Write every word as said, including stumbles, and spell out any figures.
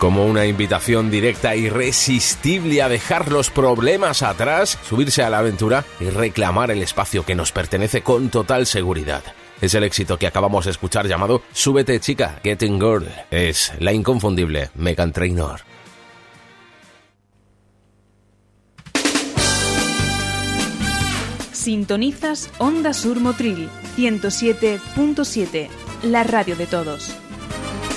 Como una invitación directa e irresistible a dejar los problemas atrás, subirse a la aventura y reclamar el espacio que nos pertenece con total seguridad. Es el éxito que acabamos de escuchar llamado Súbete chica, Getting Girl. Es la inconfundible Meghan Trainor. Sintonizas Onda Sur Motril ciento siete punto siete, la radio de todos.